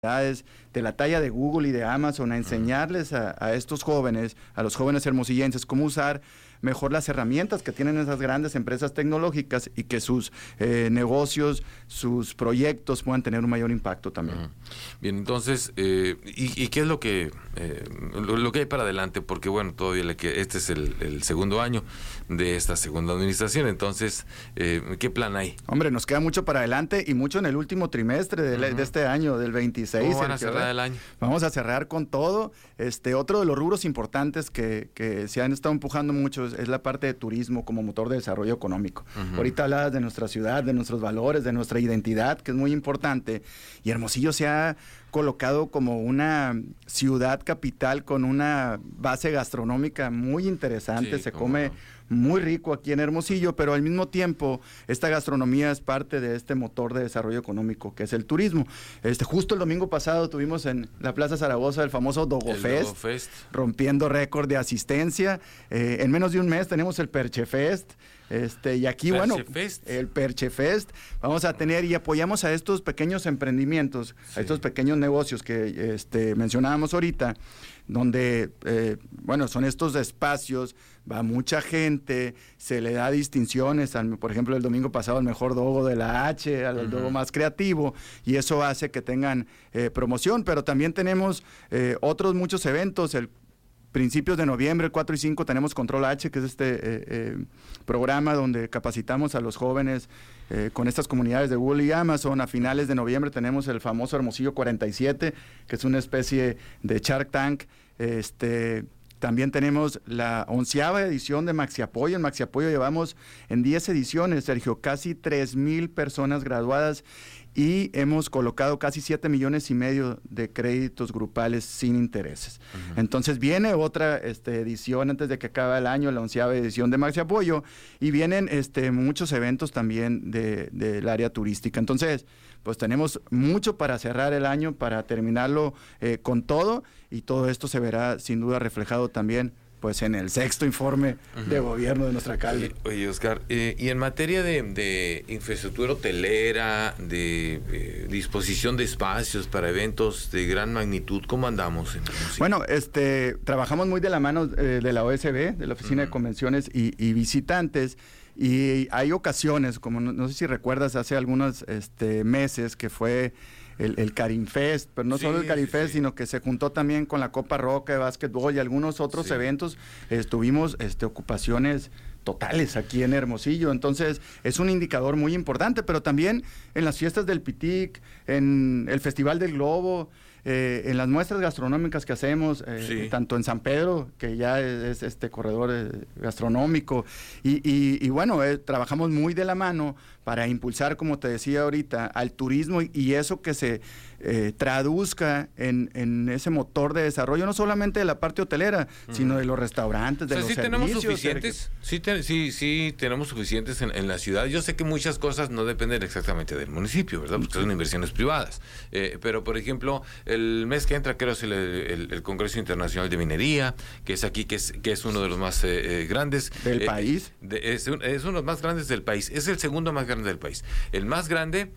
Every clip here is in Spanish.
de la talla de Google y de Amazon a enseñarles a estos jóvenes, a los jóvenes hermosillenses, cómo usar mejor las herramientas que tienen esas grandes empresas tecnológicas y que sus negocios, sus proyectos puedan tener un mayor impacto también. Bien, entonces, ¿y qué es lo que hay para adelante? Porque bueno, todavía este es el segundo año de esta segunda administración, entonces, ¿qué plan hay? Hombre, nos queda mucho para adelante y mucho en el último trimestre de este año, del 26. ¿Cómo van a cerrar el año? Vamos a cerrar con todo. Otro de los rubros importantes que se han estado empujando mucho es la parte de turismo como motor de desarrollo económico. Ahorita hablabas de nuestra ciudad, de nuestros valores, de nuestra identidad, que es muy importante, y Hermosillo se ha colocado como una ciudad capital con una base gastronómica muy interesante, sí, se come muy rico aquí en Hermosillo, pero al mismo tiempo esta gastronomía es parte de este motor de desarrollo económico que es el turismo. Justo el domingo pasado tuvimos en la Plaza Zaragoza el famoso Dogo Fest, rompiendo récord de asistencia. En menos de un mes tenemos el Perche Fest. Y aquí, el Perche Fest, vamos a tener y apoyamos a estos pequeños emprendimientos, a estos pequeños negocios que mencionábamos ahorita, donde, son estos espacios, va mucha gente, se le da distinciones, por ejemplo, el domingo pasado el mejor dogo de la H, al dogo más creativo, y eso hace que tengan promoción, pero también tenemos otros muchos eventos. Principios de noviembre, el 4 y 5, tenemos Control H, que es programa donde capacitamos a los jóvenes con estas comunidades de Google y Amazon. A finales de noviembre tenemos el famoso Hermosillo 47, que es una especie de Shark Tank. También tenemos la 11ª edición de Maxi Apoyo. En Maxi Apoyo llevamos en 10 ediciones, Sergio, casi 3,000 personas graduadas y hemos colocado casi 7,5 millones de créditos grupales sin intereses. Entonces viene otra edición antes de que acabe el año, la 11ª edición de Maxi Apoyo, y vienen muchos eventos también del área turística. Entonces, pues tenemos mucho para cerrar el año, para terminarlo con todo, y todo esto se verá sin duda reflejado también pues en el 6º informe de gobierno de nuestra alcalde. Oye, Oscar, y en materia de infraestructura hotelera, de disposición de espacios para eventos de gran magnitud, ¿cómo andamos? Bueno, trabajamos muy de la mano de la OSB, de la Oficina de Convenciones y Visitantes, y hay ocasiones, como no sé si recuerdas, hace algunos meses que fue el Karim Fest, pero no solo el Karim Fest, sino que se juntó también con la Copa Roca de básquetbol y algunos otros eventos. Tuvimos ocupaciones totales aquí en Hermosillo, entonces es un indicador muy importante, pero también en las fiestas del Pitic, en el Festival del Globo, en las muestras gastronómicas que hacemos, tanto en San Pedro, que ya es corredor gastronómico, y trabajamos muy de la mano para impulsar, como te decía ahorita, al turismo y eso que se traduzca en ese motor de desarrollo, no solamente de la parte hotelera, sino de los restaurantes, de los servicios. ¿Tenemos suficientes? Sí, tenemos suficientes en la ciudad. Yo sé que muchas cosas no dependen exactamente del municipio, ¿verdad? Porque son inversiones privadas. Pero, por ejemplo, el mes que entra creo es el Congreso Internacional de Minería, que es aquí, que es uno de los más grandes. ¿Del país? Es uno de los más grandes del país. Es el segundo más grande del país. El más grande,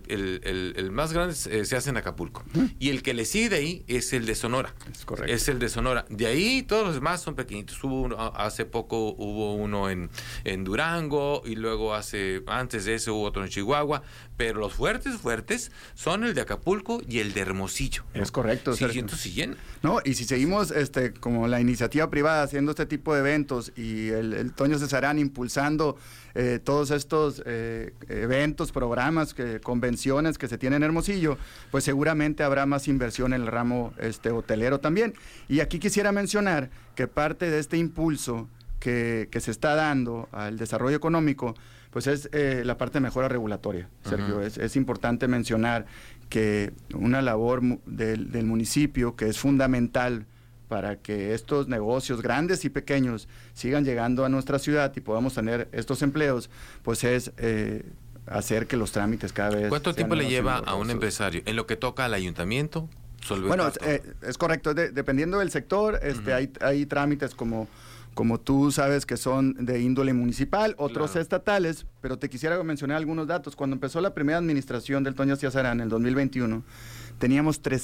el más grande se hace en Acapulco. Y el que le sigue de ahí es el de Sonora. Es correcto. Es el de Sonora. De ahí todos los demás son pequeñitos. Hace poco hubo uno en Durango, y luego antes de ese hubo otro en Chihuahua, pero los fuertes son el de Acapulco y el de Hermosillo, ¿no? Es correcto. Sí, entonces siguen. No, y si seguimos como la iniciativa privada haciendo este tipo de eventos y el Toño Cesarán impulsando todos estos eventos, programas, convenciones que se tienen en Hermosillo, pues seguramente habrá más inversión en el ramo hotelero también. Y aquí quisiera mencionar que parte de este impulso que se está dando al desarrollo económico, pues es la parte de mejora regulatoria, Sergio. Es importante mencionar que una labor del municipio que es fundamental para que estos negocios grandes y pequeños sigan llegando a nuestra ciudad y podamos tener estos empleos, pues es hacer que los trámites cada vez... ¿Cuánto tiempo le lleva a un empresario en lo que toca al ayuntamiento? Bueno, es correcto, dependiendo del sector, hay trámites como tú sabes que son de índole municipal, otros estatales, pero te quisiera mencionar algunos datos. Cuando empezó la primera administración del Toño Cesarán en el 2021, teníamos